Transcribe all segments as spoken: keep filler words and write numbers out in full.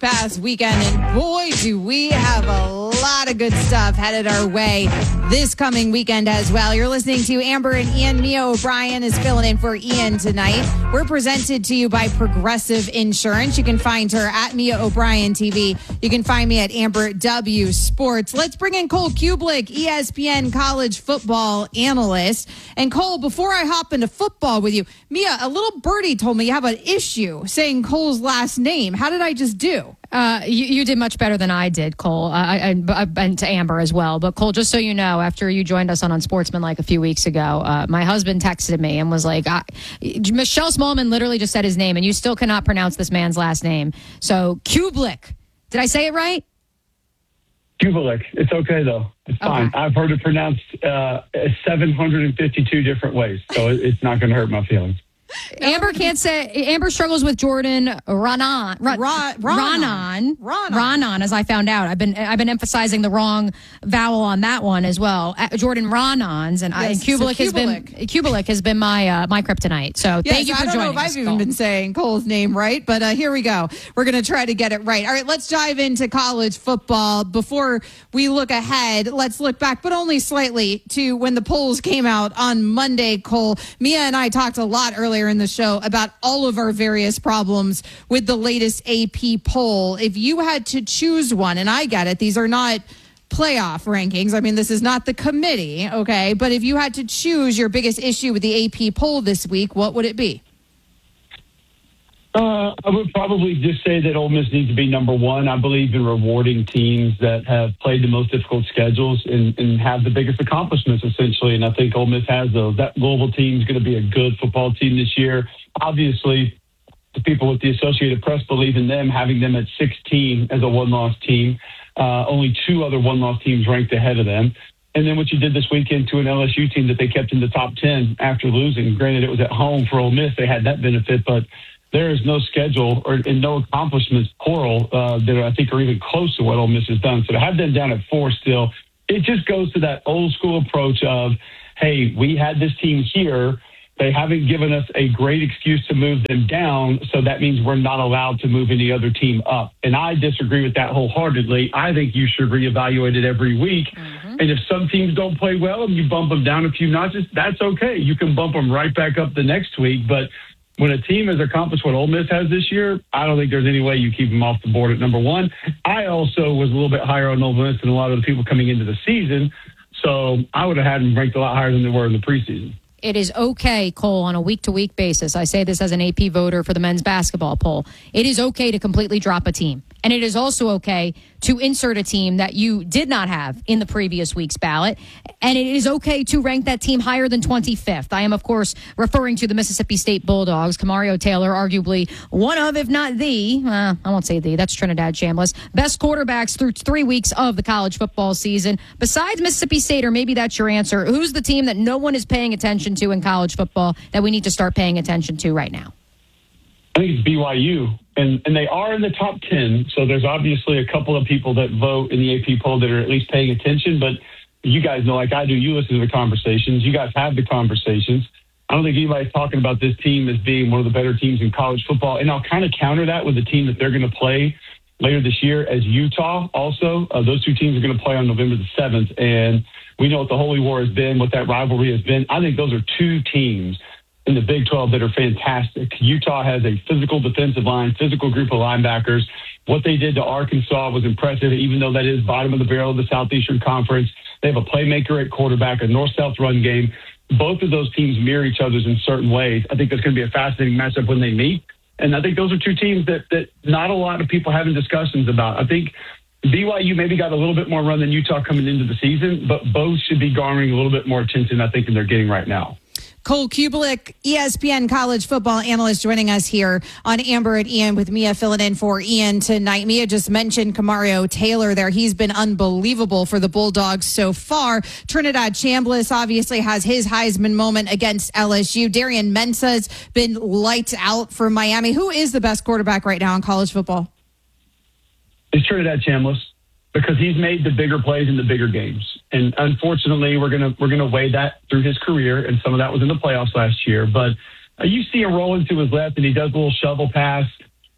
past weekend, and boy, do we have a lot of good stuff headed our way this coming weekend as well. You're listening to Amber and Ian. Mia O'Brien is filling in for Ian tonight. We're presented to you by Progressive Insurance. You can find her at Mia O'Brien T V. You can find me at Amber W Sports. Let's bring in Cole Cubelic, E S P N college football analyst. And Cole, before I hop into football with you, Mia, a little birdie told me you have an issue saying Cole's last name. How did I just do? Uh, you, you did much better than I did, Cole, uh, I, I, and to Amber as well. But Cole, just so you know, after you joined us on Unsportsmanlike a few weeks ago, uh, my husband texted me and was like, I, Michelle Smallman literally just said his name, and you still cannot pronounce this man's last name. So, Cubelic. Did I say it right? Cubelic. It's okay, though. It's fine. Okay. I've heard it pronounced uh, seven hundred fifty-two different ways, so it's not going to hurt my feelings. Amber can't say. Amber struggles with Jordan Raanan. Ra, Ra, Raanan. Raanan. Raanan, as I found out. I've been I've been emphasizing the wrong vowel on that one as well. Uh, Jordan Raanans and, yes, I, and Cubelic so has been Cubelic has been my uh, my kryptonite. So yes, thank you for joining us. I don't joining know if us, I've even Cole. been saying Cole's name right, but uh, here we go. We're going to try to get it right. All right, let's dive into college football. Before we look ahead, let's look back, but only slightly, to when the polls came out on Monday. Cole, Mia and I talked a lot earlier in the show about all of our various problems with the latest A P poll. If you had to choose one, and I get it, these are not playoff rankings. I mean, this is not the committee, okay? But if you had to choose your biggest issue with the A P poll this week, what would it be? Uh, I would probably just say that Ole Miss needs to be number one. I believe in rewarding teams that have played the most difficult schedules and, and have the biggest accomplishments, essentially. And I think Ole Miss has those. That Louisville team is going to be a good football team this year. Obviously, the people with the Associated Press believe in them, having them at sixteen as a one-loss team. Uh, only two other one-loss teams ranked ahead of them. And then what you did this weekend to an L S U team that they kept in the top ten after losing. Granted, it was at home for Ole Miss. They had that benefit, but there is no schedule or and no accomplishments plural uh, that I think are even close to what Ole Miss has done. So to have them down at four still, it just goes to that old school approach of, hey, we had this team here. They haven't given us a great excuse to move them down, so that means we're not allowed to move any other team up. And I disagree with that wholeheartedly. I think you should reevaluate it every week. Mm-hmm. And if some teams don't play well and you bump them down a few notches, that's okay. You can bump them right back up the next week. But when a team has accomplished what Ole Miss has this year, I don't think there's any way you keep them off the board at number one. I also was a little bit higher on Ole Miss than a lot of the people coming into the season, so I would have had them ranked a lot higher than they were in the preseason. It is okay, Cole, on a week-to-week basis. I say this as an A P voter for the men's basketball poll. It is okay to completely drop a team. And it is also okay to insert a team that you did not have in the previous week's ballot. And it is okay to rank that team higher than twenty-fifth. I am, of course, referring to the Mississippi State Bulldogs. Kamario Taylor, arguably one of, if not the, uh, I won't say the, that's Trinidad Chambliss, best quarterbacks through three weeks of the college football season. Besides Mississippi State, or maybe that's your answer, who's the team that no one is paying attention to in college football that we need to start paying attention to right now? I think it's B Y U, and, and they are in the top ten, so there's obviously a couple of people that vote in the A P poll that are at least paying attention, but you guys know, like I do, you listen to the conversations. You guys have the conversations. I don't think anybody's talking about this team as being one of the better teams in college football, and I'll kind of counter that with the team that they're going to play later this year as Utah also. Uh, those two teams are going to play on November the seventh, and we know what the Holy War has been, what that rivalry has been. I think those are two teams in the Big twelve that are fantastic. Utah has a physical defensive line, physical group of linebackers. What they did to Arkansas was impressive, even though that is bottom of the barrel of the Southeastern Conference. They have a playmaker at quarterback, a north-south run game. Both of those teams mirror each other in certain ways. I think that's going to be a fascinating matchup when they meet. And I think those are two teams that, that not a lot of people having discussions about. I think B Y U maybe got a little bit more run than Utah coming into the season, but both should be garnering a little bit more attention, I think, than they're getting right now. Cole Cubelic, E S P N college football analyst, joining us here on Amber and Ian, with Mia filling in for Ian tonight. Mia just mentioned Kamario Taylor there. He's been unbelievable for the Bulldogs so far. Trinidad Chambliss obviously has his Heisman moment against L S U. Darian Mensah's been lights out for Miami. Who is the best quarterback right now in college football? It's Trinidad Chambliss, because he's made the bigger plays in the bigger games. And unfortunately, we're going to we're gonna weigh that through his career, and some of that was in the playoffs last year. But uh, you see him rolling to his left, and he does a little shovel pass.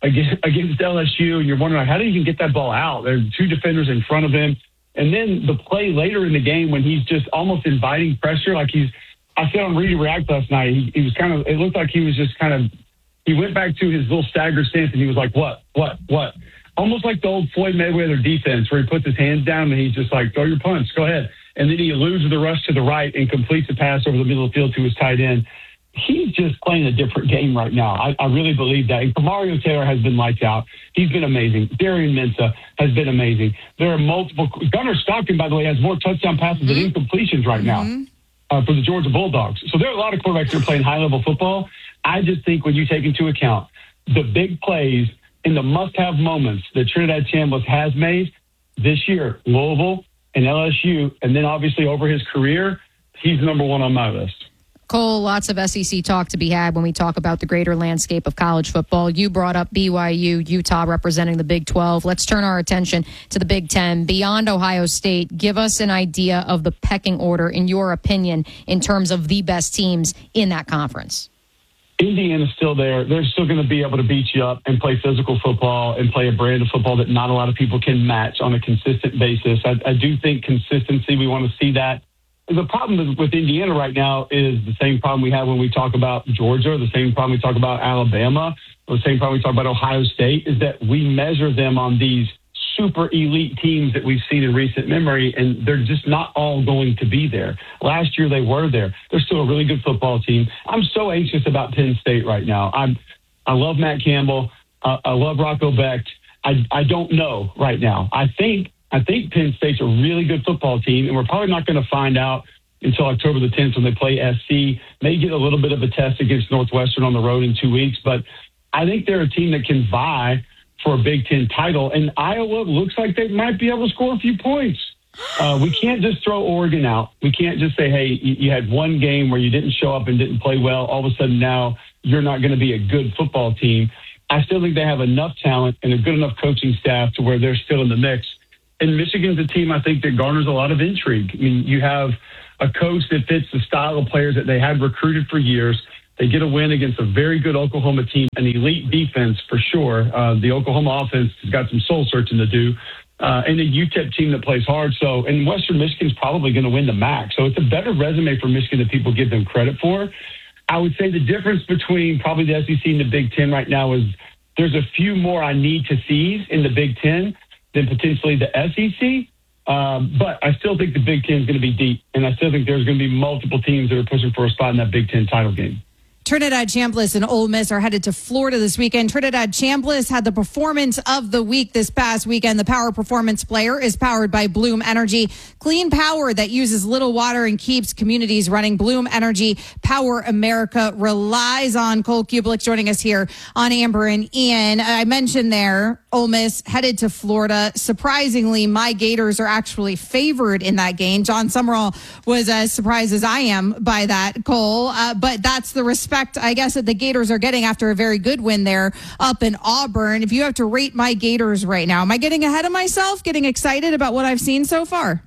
against, against L S U, and you're wondering, how did he even get that ball out? There are two defenders in front of him. And then the play later in the game when he's just almost inviting pressure, like he's, I said on Read and React last night, he, he was kind of, it looked like he was just kind of, he went back to his little stagger stance and he was like, what, what, what? Almost like the old Floyd Mayweather defense where he puts his hands down and he's just like, throw your punch, go ahead. And then he eludes the rush to the right and completes a pass over the middle of the field to his tight end. He's just playing a different game right now. I, I really believe that. And Mario Taylor has been lights out. He's been amazing. Darian Mensah has been amazing. There are multiple. Gunnar Stockton, by the way, has more touchdown passes mm-hmm. than incompletions right now mm-hmm. uh, for the Georgia Bulldogs. So there are a lot of quarterbacks that are playing high-level football. I just think when you take into account the big plays and the must-have moments that Trinidad Chambliss has made this year, Louisville and L S U, and then obviously over his career, he's number one on my list. Cole, lots of S E C talk to be had when we talk about the greater landscape of college football. You brought up B Y U, Utah representing the Big twelve. Let's turn our attention to the Big ten. Beyond Ohio State, give us an idea of the pecking order, in your opinion, in terms of the best teams in that conference. Indiana's still there. They're still going to be able to beat you up and play physical football and play a brand of football that not a lot of people can match on a consistent basis. I, I do think consistency, we want to see that. The problem with Indiana right now is the same problem we have when we talk about Georgia, the same problem we talk about Alabama, or the same problem we talk about Ohio State, is that we measure them on these super elite teams that we've seen in recent memory, and they're just not all going to be there. Last year they were there. They're still a really good football team. I'm so anxious about Penn State right now. I'm, I love Matt Campbell. Uh, I love Rocco Becht. I, I don't know right now. I think I think Penn State's a really good football team, and we're probably not going to find out until October the tenth when they play S C. May get a little bit of a test against Northwestern on the road in two weeks, but I think they're a team that can vie for a Big Ten title, and Iowa looks like they might be able to score a few points. Uh, we can't just throw Oregon out. We can't just say, hey, you, you had one game where you didn't show up and didn't play well. All of a sudden now you're not going to be a good football team. I still think they have enough talent and a good enough coaching staff to where they're still in the mix. And Michigan's a team I think that garners a lot of intrigue. I mean, you have a coach that fits the style of players that they had recruited for years. They get a win against a very good Oklahoma team, an elite defense for sure. Uh, the Oklahoma offense has got some soul searching to do. Uh, and a U T E P team that plays hard. So, and Western Michigan's probably going to win the M A C. So it's a better resume for Michigan than people give them credit for. I would say the difference between probably the S E C and the Big Ten right now is there's a few more I need to see in the Big Ten than potentially the S E C. Um, but I still think the Big Ten is going to be deep, and I still think there's going to be multiple teams that are pushing for a spot in that Big Ten title game. Trinidad Chambliss and Ole Miss are headed to Florida this weekend. Trinidad Chambliss had the performance of the week this past weekend. The Power Performance Player is powered by Bloom Energy. Clean power that uses little water and keeps communities running. Bloom Energy, Power America relies on. Cole Kubelik joining us here on Amber and Ian. I mentioned there, Ole Miss headed to Florida. Surprisingly, my Gators are actually favored in that game. John Summerall was as surprised as I am by that, Cole. Uh, but that's the respect, I guess, that the Gators are getting after a very good win there up in Auburn. If you have to rate my Gators right now, am I getting ahead of myself, getting excited about what I've seen so far?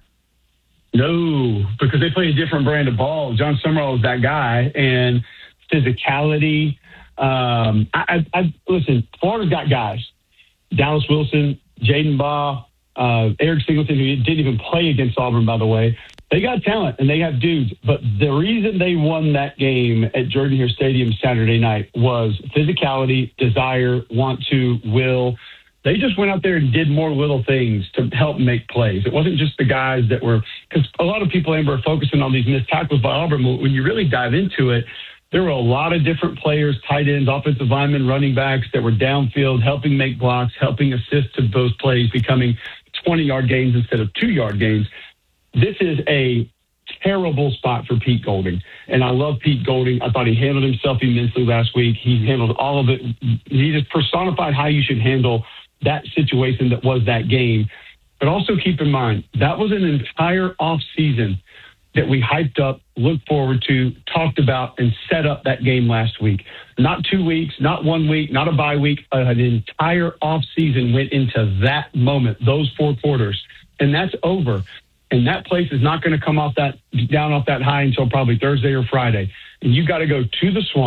No, because they play a different brand of ball. John Summerall is that guy, and physicality. Um, I, I, I listen, Florida's got guys. Dallas Wilson, Jaden Baugh, uh, Eric Singleton, who didn't even play against Auburn, by the way. They got talent, and they have dudes. But the reason they won that game at Jordan Hare Stadium Saturday night was physicality, desire, want to, will. They just went out there and did more little things to help make plays. It wasn't just the guys that were – because a lot of people, Amber, are focusing on these missed tackles by Auburn. When you really dive into it, there were a lot of different players, tight ends, offensive linemen, running backs that were downfield, helping make blocks, helping assist to those plays, becoming twenty-yard gains instead of two-yard gains. This is a terrible spot for Pete Golding. And I love Pete Golding. I thought he handled himself immensely last week. He handled all of it. He just personified how you should handle that situation that was that game. But also keep in mind, that was an entire offseason that we hyped up, looked forward to, talked about, and set up that game last week. Not two weeks, not one week, not a bye week. An entire offseason went into that moment, those four quarters. And that's over. And that place is not going to come off that down off that high until probably Thursday or Friday. And you got to go to the swamp.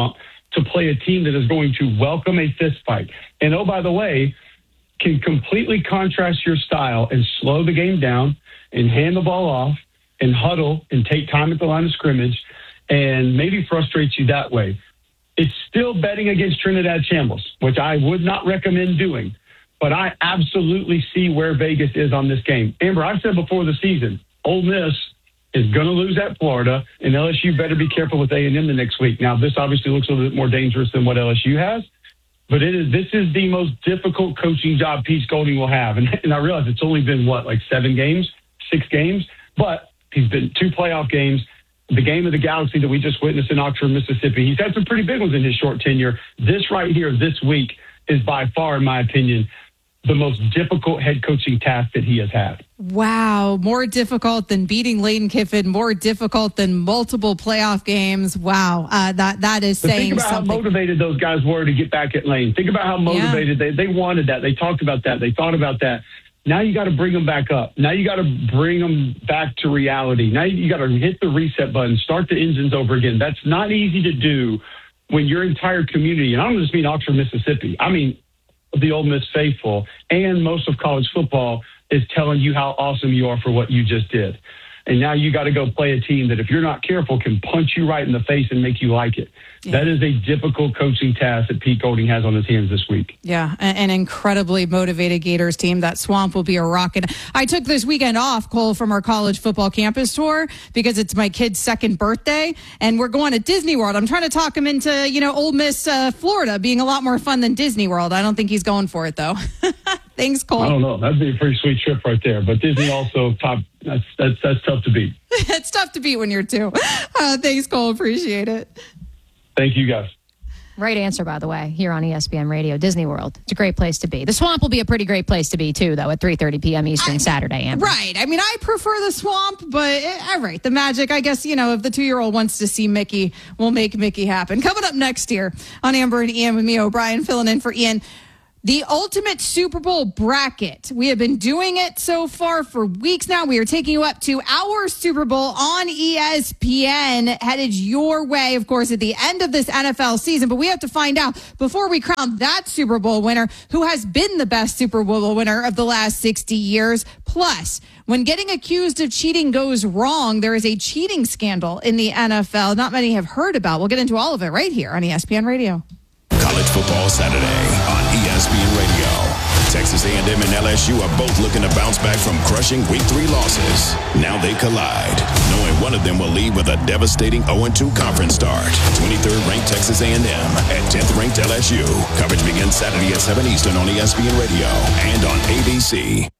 to play a team that is going to welcome a fist fight. And, oh, by the way, can completely contrast your style and slow the game down and hand the ball off and huddle and take time at the line of scrimmage and maybe frustrate you that way. It's still betting against Trinidad Shambles, which I would not recommend doing. But I absolutely see where Vegas is on this game. Amber, I said before the season, Ole Miss is going to lose at Florida, and L S U better be careful with A and M the next week. Now, this obviously looks a little bit more dangerous than what L S U has, but it is this is the most difficult coaching job Pete Golding will have. And, and I realize it's only been, what, like seven games, six games? But he's been two playoff games. The game of the Galaxy that we just witnessed in Oxford, Mississippi. He's had some pretty big ones in his short tenure. This right here this week is by far, in my opinion, the most difficult head coaching task that he has had. Wow. More difficult than beating Lane Kiffin, more difficult than multiple playoff games. Wow. Uh, that that is but saying think about something. How motivated those guys were to get back at Lane. Think about how motivated yeah. they, they wanted that. They talked about that. They thought about that. Now you got to bring them back up. Now you got to bring them back to reality. Now you got to hit the reset button, start the engines over again. That's not easy to do when your entire community, and I don't just mean Oxford, Mississippi. I mean the Ole Miss faithful and most of college football is telling you how awesome you are for what you just did. And now you got to go play a team that, if you're not careful, can punch you right in the face and make you like it. Yeah. That is a difficult coaching task that Pete Golding has on his hands this week. Yeah, an incredibly motivated Gators team. That swamp will be a rocket. I took this weekend off, Cole, from our college football campus tour because it's my kid's second birthday, and we're going to Disney World. I'm trying to talk him into, you know, Ole Miss, uh, Florida being a lot more fun than Disney World. I don't think he's going for it, though. Thanks, Cole. I don't know. That'd be a pretty sweet trip right there. But Disney also top. That's that's that's tough to beat. It's tough to beat when you're two. Uh, thanks, Cole. Appreciate it. Thank you, guys. Right answer, by the way, here on E S P N Radio, Disney World. It's a great place to be. The Swamp will be a pretty great place to be, too, though, at three thirty p.m. Eastern I, Saturday. Amber. Right. I mean, I prefer the Swamp, but eh, all right, the Magic, I guess, you know, if the two-year-old wants to see Mickey, we'll make Mickey happen. Coming up next year on Amber and Ian with me, O'Brien, filling in for Ian. The ultimate Super Bowl bracket. We have been doing it so far for weeks now. We are taking you up to our Super Bowl on E S P N, headed your way, of course, at the end of this N F L season. But we have to find out, before we crown that Super Bowl winner, who has been the best Super Bowl winner of the last sixty years. Plus, when getting accused of cheating goes wrong, there is a cheating scandal in the N F L not many have heard about. We'll get into all of it right here on E S P N Radio. College Football Saturday on E S P N Radio. Texas A and M and L S U are both looking to bounce back from crushing week three losses. Now they collide, knowing one of them will leave with a devastating oh and two conference start. twenty-third ranked Texas A and M at tenth ranked L S U. Coverage begins Saturday at seven Eastern on E S P N Radio and on A B C.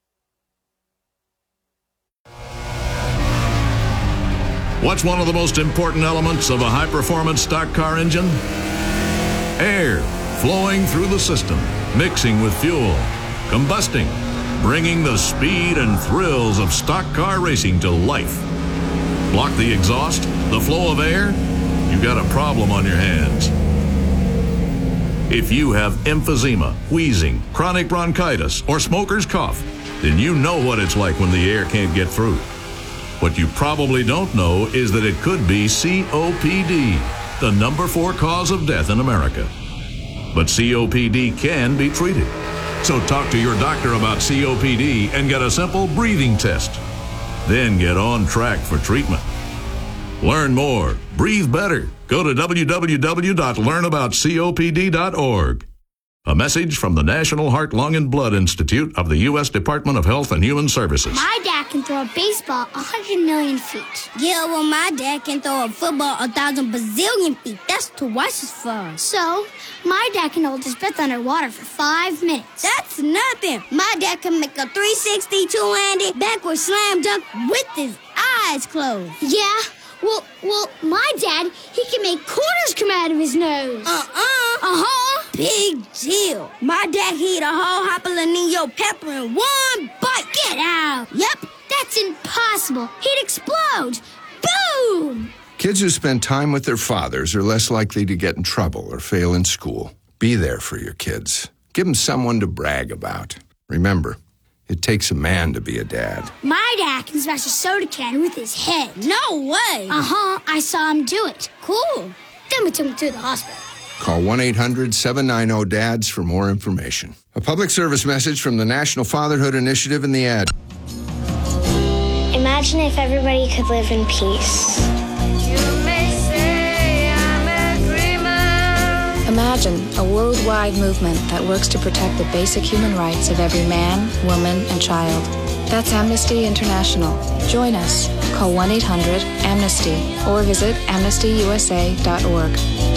What's one of the most important elements of a high-performance stock car engine? Air flowing through the system, mixing with fuel, combusting, bringing the speed and thrills of stock car racing to life. Block the exhaust, the flow of air, you got a problem on your hands. If you have emphysema, wheezing, chronic bronchitis, or smoker's cough, then you know what it's like when the air can't get through. What you probably don't know is that it could be C O P D, the number four cause of death in America. But C O P D can be treated. So talk to your doctor about C O P D and get a simple breathing test. Then get on track for treatment. Learn more. Breathe better. Go to w w w dot learn about copd dot org. A message from the National Heart, Lung, and Blood Institute of the U S Department of Health and Human Services. My dad can throw a baseball one hundred million feet. Yeah, well, my dad can throw a football one thousand bazillion feet. That's twice as far. So, my dad can hold his breath underwater for five minutes. That's nothing. My dad can make a three sixty two-handed backward slam dunk with his eyes closed. Yeah. Well, well, my dad, he can make quarters come out of his nose. Uh-uh. Uh-huh. Big deal. My dad, he eat a whole jalapeno pepper in one bite. Get out. Yep, that's impossible. He'd explode. Boom! Kids who spend time with their fathers are less likely to get in trouble or fail in school. Be there for your kids. Give them someone to brag about. Remember, it takes a man to be a dad. My dad can smash a soda can with his head. No way. Uh-huh. I saw him do it. Cool. Then we took him to the hospital. Call one eight hundred seven nine zero D A D S for more information. A public service message from the National Fatherhood Initiative and the ad. Imagine if everybody could live in peace. You may say I'm a dreamer. Imagine a worldwide movement that works to protect the basic human rights of every man, woman, and child. That's Amnesty International. Join us. Call one eight hundred amnesty or visit amnesty u s a dot org.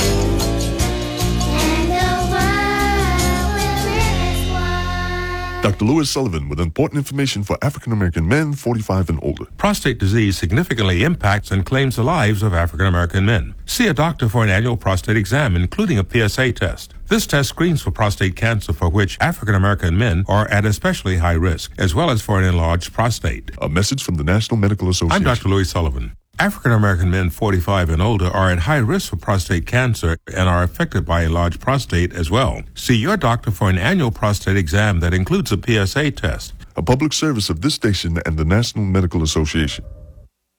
Doctor Lewis Sullivan with important information for African American men forty-five and older. Prostate disease significantly impacts and claims the lives of African American men. See a doctor for an annual prostate exam, including a P S A test. This test screens for prostate cancer, for which African American men are at especially high risk, as well as for an enlarged prostate. A message from the National Medical Association. I'm Doctor Louis Sullivan. African American men forty-five and older are at high risk for prostate cancer and are affected by enlarged prostate as well. See your doctor for an annual prostate exam that includes a P S A test. A public service of this station and the National Medical Association.